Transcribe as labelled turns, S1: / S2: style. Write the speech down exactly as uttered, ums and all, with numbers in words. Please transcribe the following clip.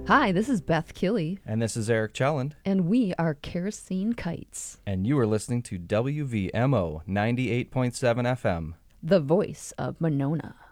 S1: Hi, this is Beth Killy,
S2: And this is Eric Chelland.
S1: and we are Kerosene Kites,
S2: And you are listening to W V M O ninety-eight point seven F M.
S1: the voice of Monona.